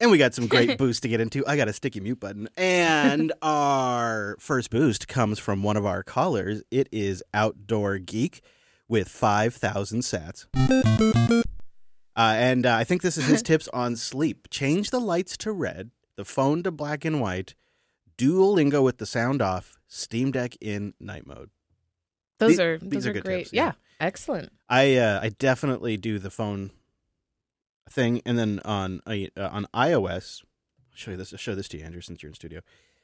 And we got some great boosts to get into. I got a sticky mute button. And our first boost comes from one of our callers. It is Outdoor Geek with 5,000 sats. And I think this is his tips on sleep. Change the lights to red, the phone to black and white, Duolingo with the sound off, Steam Deck in night mode. These are good great. tips, Yeah, excellent. I definitely do the phone thing, and then on iOS, I'll show this to you, Andrew, since you're in studio.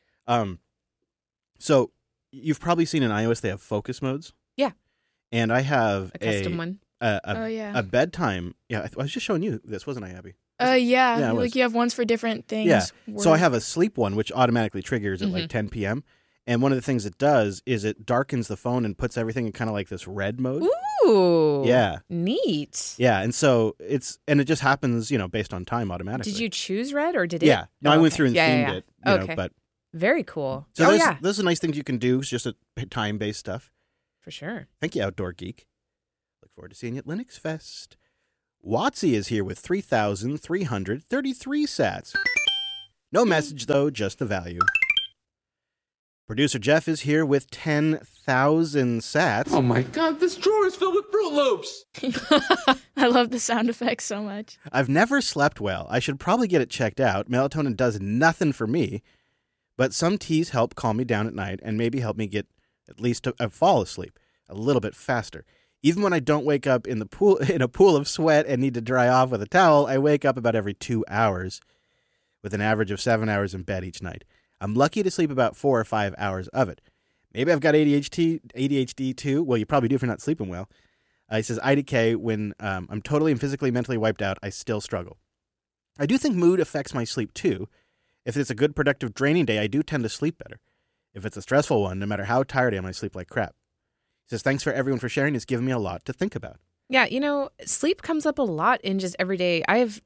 So you've probably seen in iOS they have focus modes. Yeah, and I have a custom one. A bedtime. Yeah, I was just showing you this, wasn't I, Abby? Yeah, like you have ones for different things. Yeah. So I have a sleep one, which automatically triggers at like 10 p.m. And one of the things it does is it darkens the phone and puts everything in kind of like this red mode. Ooh. Yeah. Neat. Yeah, and so it just happens, based on time automatically. Did you choose red or did it? Yeah. No, I went through and themed it. Okay. But very cool. So those are nice things you can do. It's just a time-based stuff. For sure. Thank you, Outdoor Geek. Look forward to seeing you at Linux Fest. Watsy is here with 3,333 sats. No message, though, just the value. Producer Jeff is here with 10,000 sats. Oh my God, this drawer is filled with Fruit Loops. I love the sound effects so much. I've never slept well. I should probably get it checked out. Melatonin does nothing for me, but some teas help calm me down at night and maybe help me get at least fall asleep a little bit faster. Even when I don't wake up in a pool of sweat and need to dry off with a towel, I wake up about every 2 hours with an average of 7 hours in bed each night. I'm lucky to sleep about 4 or 5 hours of it. Maybe I've got ADHD too. Well, you probably do if you're not sleeping well. He says, IDK, when I'm totally and physically, mentally wiped out, I still struggle. I do think mood affects my sleep too. If it's a good, productive, draining day, I do tend to sleep better. If it's a stressful one, no matter how tired I am, I sleep like crap. He says, thanks for everyone for sharing. It's given me a lot to think about. Yeah, sleep comes up a lot in just everyday. I have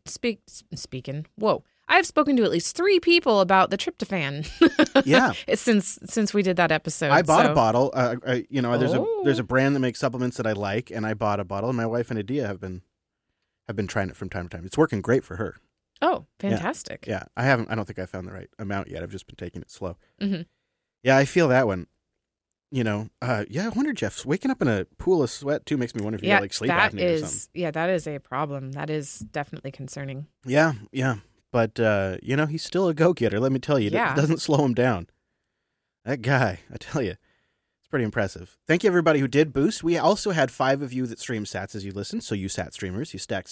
I have spoken to at least 3 people about the tryptophan. Yeah, since we did that episode. I bought a bottle. There's a brand that makes supplements that I like, and I bought a bottle. And my wife and Adia have been trying it from time to time. It's working great for her. Oh, fantastic! Yeah. I don't think I found the right amount yet. I've just been taking it slow. Mm-hmm. Yeah, I feel that one. I wonder, Jeff, waking up in a pool of sweat too makes me wonder if you got like sleep apnea or something. Yeah, that is a problem. That is definitely concerning. Yeah. But, he's still a go-getter, let me tell you. Yeah. It doesn't slow him down. That guy, I tell you, it's pretty impressive. Thank you, everybody who did boost. We also had 5 of you that streamed sats as you listened. So you sat streamers, you stacked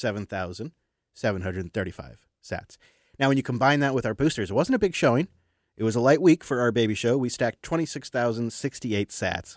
7,735 sats. Now, when you combine that with our boosters, it wasn't a big showing. It was a light week for our baby show. We stacked 26,068 sats.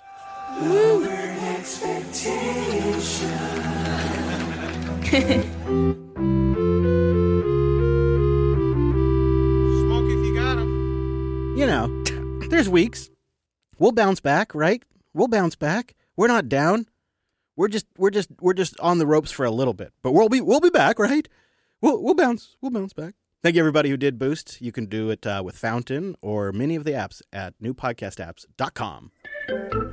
There's weeks. We'll bounce back, right? We'll bounce back. We're not down. We're just on the ropes for a little bit, but we'll be back, right? We'll bounce back. Thank you, everybody who did boost. You can do it with Fountain or many of the apps at newpodcastapps.com.